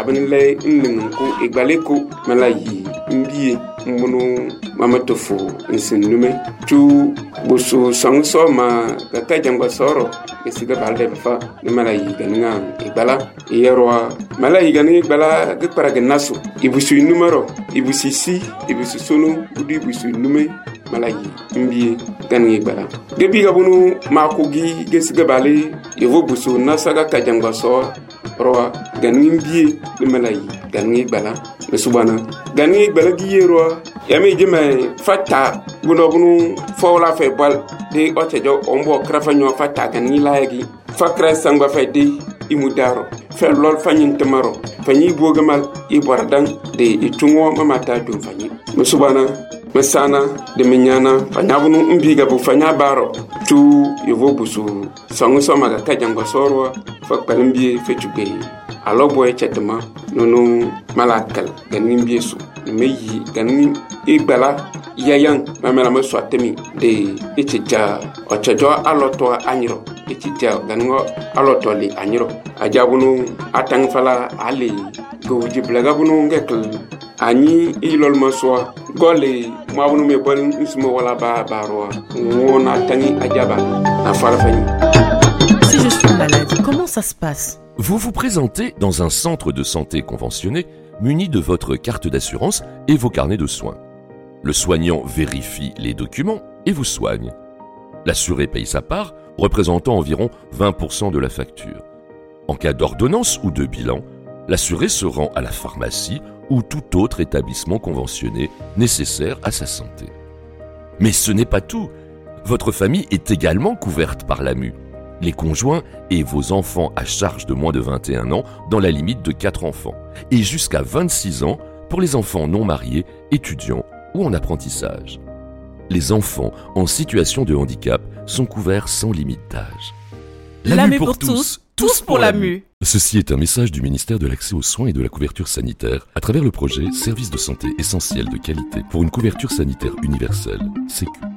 abin lay nin ko igbale ko malayi mbiye munu mama tofu nsinume tu busu sangso ma ka jangwa soro esiga balde fa ni malayi ganinga igbala yerwa malayi ganinga igbala gikpara gnaso ibusu numero ibusu si ibusu sunu budi ibusu nume malayi mbiye ganinga igbala gebi gabunu makugi gesiga bale yevo busu nasaga ka jangwa so roa ganinga mbiye ni malayi ganinga igbala subana ganinga igbala giyerwa yami jime fata bunu fawla fe bal de otejo ombo krafanyo fata ganinga layagi fakra sangba fe de imudaro fe lol fanyin tamaro fanyi bogamal ibardang de itungo mamata dum fanyi musubana masana de minyana fanyabunu mbiga bu fanya baro tu yevo busu sangu somaga kajango sorwa fakpalimbi fe tugbe alobo echetema nono malakal ganin biesu meyi ganin igbala yayan mamela maswatemi de echeja ochejo aloto anyiro echeja ganingo aloto li anyiro ajabunu atang fala ali goji blagabunu ngekl ani ilol maswa gole mabunu me bon ismo wala baro wona tangi ajaba na farafani. Si je suis malade, comment ça se passe? Vous vous présentez dans un centre de santé conventionné muni de votre carte d'assurance et vos carnets de soins. Le soignant vérifie les documents et vous soigne. L'assuré paye sa part, représentant environ 20% de la facture. En cas d'ordonnance ou de bilan, l'assuré se rend à la pharmacie ou tout autre établissement conventionné nécessaire à sa santé. Mais ce n'est pas tout. Votre famille est également couverte par l'AMU. Les conjoints et vos enfants à charge de moins de 21 ans dans la limite de 4 enfants et jusqu'à 26 ans pour les enfants non mariés, étudiants ou en apprentissage. Les enfants en situation de handicap sont couverts sans limite d'âge. L'AMU pour tous, tous pour l'AMU. Ceci est un message du ministère de l'Accès aux soins et de la couverture sanitaire à travers le projet Services de santé essentiels de qualité pour une couverture sanitaire universelle, Sécu.